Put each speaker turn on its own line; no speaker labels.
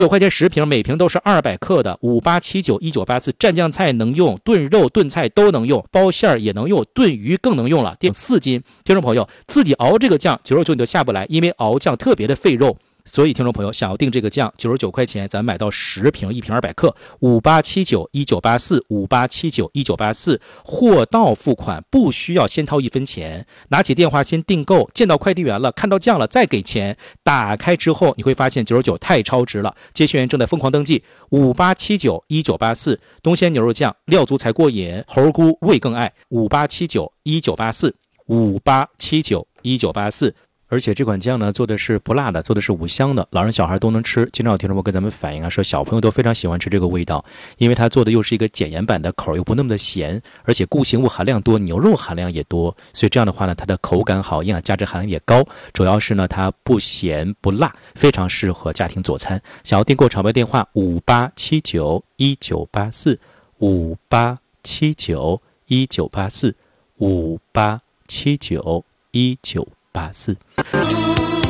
9块钱10瓶，每瓶都是200克的，58791984，蘸酱菜能用，炖肉炖菜都能用，包馅儿也能用，炖鱼更能用了。4斤，听众朋友自己熬这个酱99你都下不来，因为熬酱特别的费肉。所以听众朋友想要订这个酱99块钱，咱买到10瓶，1瓶200克，58791984 58791984，货到付款，不需要先掏1分钱，拿起电话先订购，见到快递员了，看到酱了再给钱，打开之后你会发现99太超值了。接线员正在疯狂登记，58791984，东鲜牛肉酱，料足才过瘾，猴菇味更爱，58791984 58791984。而且这款酱呢做的是不辣的，做的是无香的，老人小孩都能吃。经常有听众朋友跟咱们反映啊，说小朋友都非常喜欢吃这个味道，因为它做的又是一个减盐版的，口又不那么的咸，而且固形物含量多，牛肉含量也多，所以这样的话呢，它的口感好，营养价值含量也高，主要是呢它不咸不辣，非常适合家庭佐餐。想要订购场外电话58791984 58791984 58791984。